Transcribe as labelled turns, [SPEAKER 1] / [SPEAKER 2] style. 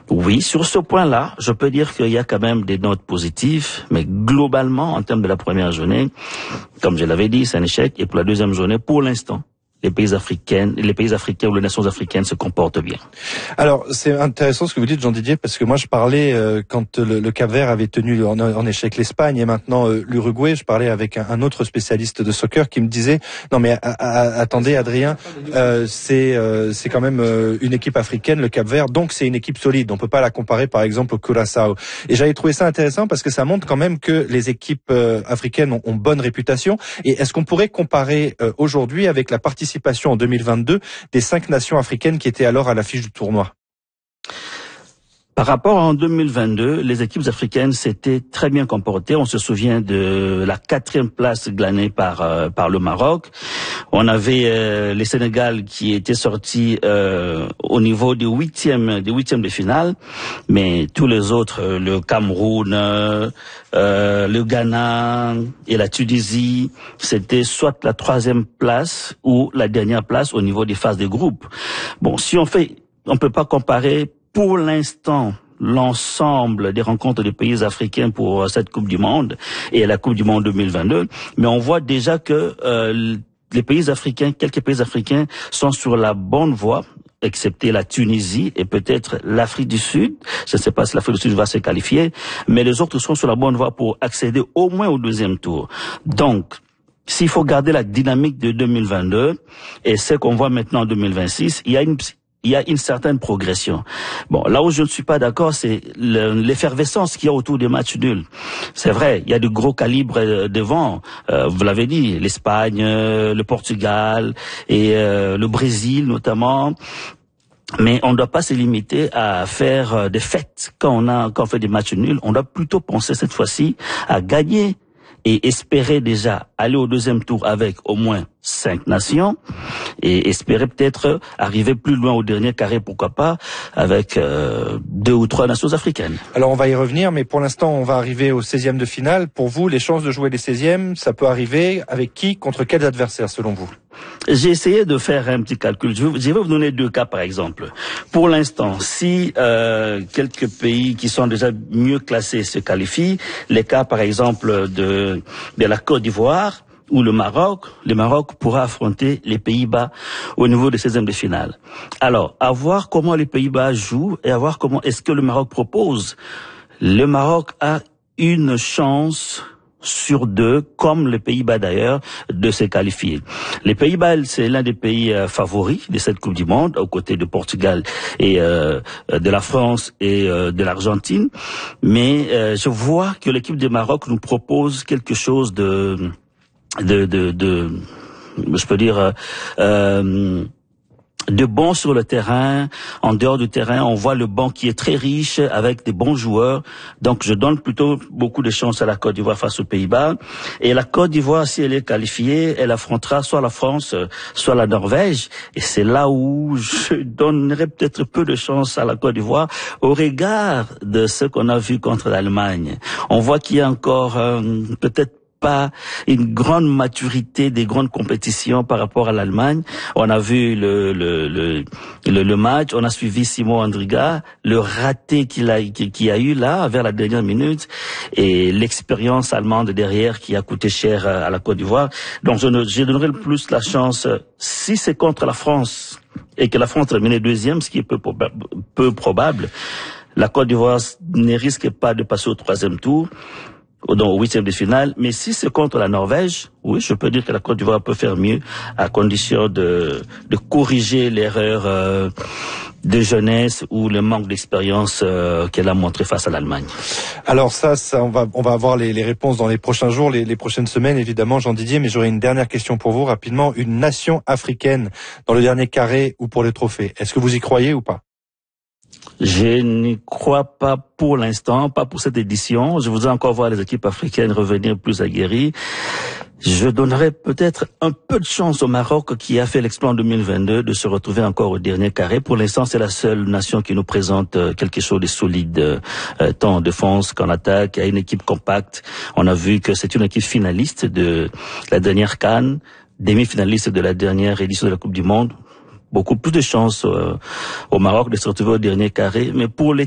[SPEAKER 1] Oui, sur ce point-là, je peux dire qu'il y a quand même des notes positives, mais globalement, en termes de la première journée, comme je l'avais dit, c'est un échec. Et pour la deuxième journée, pour l'instant, les pays africains ou les nations africaines se comportent bien.
[SPEAKER 2] Alors, c'est intéressant ce que vous dites, Jean-Didier, parce que moi, je parlais, quand le Cap-Vert avait tenu en échec l'Espagne et maintenant l'Uruguay, je parlais avec un autre spécialiste de soccer qui me disait, non mais attendez, Adrien, c'est quand même une équipe africaine, le Cap-Vert, donc c'est une équipe solide. On peut pas la comparer, par exemple, au Curaçao. Et j'avais trouvé ça intéressant parce que ça montre quand même que les équipes africaines ont bonne réputation. Et est-ce qu'on pourrait comparer aujourd'hui avec la participation en 2022 des 5 nations africaines qui étaient alors à l'affiche du tournoi?
[SPEAKER 1] Par rapport à en 2022, les équipes africaines s'étaient très bien comportées. On se souvient de la 4e place glanée par le Maroc. On avait les Sénégal qui étaient sortis au niveau des huitièmes de finale, mais tous les autres, le Cameroun, le Ghana et la Tunisie, c'était soit la 3e place ou la dernière place au niveau des phases de groupe. Bon, si on peut pas comparer pour l'instant l'ensemble des rencontres des pays africains pour cette Coupe du Monde et la Coupe du Monde 2022, mais on voit déjà que les pays africains, quelques pays africains sont sur la bonne voie, excepté la Tunisie et peut-être l'Afrique du Sud. Je ne sais pas si l'Afrique du Sud va se qualifier, mais les autres sont sur la bonne voie pour accéder au moins au 2e tour. Donc, s'il faut garder la dynamique de 2022 et ce qu'on voit maintenant en 2026, il y a une certaine progression. Bon, là où je ne suis pas d'accord, c'est l'effervescence qu'il y a autour des matchs nuls. C'est vrai, il y a de gros calibres devant. Vous l'avez dit, l'Espagne, le Portugal et le Brésil notamment. Mais on ne doit pas se limiter à faire des fêtes quand on fait des matchs nuls. On doit plutôt penser cette fois-ci à gagner et espérer déjà aller au 2e tour avec au moins 5 nations et espérer peut-être arriver plus loin au dernier carré, pourquoi pas, avec 2 ou 3 nations africaines.
[SPEAKER 2] Alors on va y revenir, mais pour l'instant on va arriver au 16e de finale. Pour vous, les chances de jouer les 16e, ça peut arriver avec qui, contre quels adversaires selon vous?
[SPEAKER 1] J'ai essayé de faire un petit calcul. Je vais vous donner 2 cas par exemple. Pour l'instant, si quelques pays qui sont déjà mieux classés se qualifient, les cas par exemple de la Côte d'Ivoire ou le Maroc pourra affronter les Pays-Bas au niveau des 16e de finale. Alors, à voir comment les Pays-Bas jouent et à voir comment est-ce que le Maroc propose. Le Maroc a une chance sur 2, comme les Pays-Bas d'ailleurs, de se qualifier. Les Pays-Bas, c'est l'un des pays favoris de cette Coupe du Monde, aux côtés de Portugal et de la France et de l'Argentine. Mais je vois que l'équipe du Maroc nous propose quelque chose de je peux dire de bon sur le terrain. En dehors du terrain, on voit le banc qui est très riche avec des bons joueurs. Donc, je donne plutôt beaucoup de chance à la Côte d'Ivoire face aux Pays-Bas. Et la Côte d'Ivoire, si elle est qualifiée, elle affrontera soit la France, soit la Norvège. Et c'est là où je donnerais peut-être peu de chance à la Côte d'Ivoire au regard de ce qu'on a vu contre l'Allemagne. On voit qu'il y a encore peut-être pas une grande maturité des grandes compétitions par rapport à l'Allemagne. On a vu le match, on a suivi Simon Andriga, le raté qu'il a eu là vers la dernière minute et l'expérience allemande derrière qui a coûté cher à la Côte d'Ivoire. Donc je donnerais le plus la chance si c'est contre la France et que la France termine 2e, ce qui est peu probable. La Côte d'Ivoire ne risque pas de passer au 3e tour, donc au 8e de finale, mais si c'est contre la Norvège, oui, je peux dire que la Côte d'Ivoire peut faire mieux, à condition de corriger l'erreur de jeunesse ou le manque d'expérience qu'elle a montré face à l'Allemagne.
[SPEAKER 2] Alors ça on va avoir les réponses dans les prochains jours, les prochaines semaines évidemment, Jean-Didier, mais j'aurais une dernière question pour vous rapidement. Une nation africaine dans le dernier carré ou pour le trophée, est-ce que vous y croyez ou pas?
[SPEAKER 1] Je n'y crois pas pour l'instant, pas pour cette édition. Je voudrais encore voir les équipes africaines revenir plus aguerries. Je donnerais peut-être un peu de chance au Maroc qui a fait l'exploit en 2022 de se retrouver encore au dernier carré. Pour l'instant, c'est la seule nation qui nous présente quelque chose de solide, tant en défense qu'en attaque. Il y a une équipe compacte. On a vu que c'est une équipe finaliste de la dernière CAN, demi-finaliste de la dernière édition de la Coupe du Monde. Beaucoup plus de chance au Maroc de se retrouver au dernier carré. Mais pour les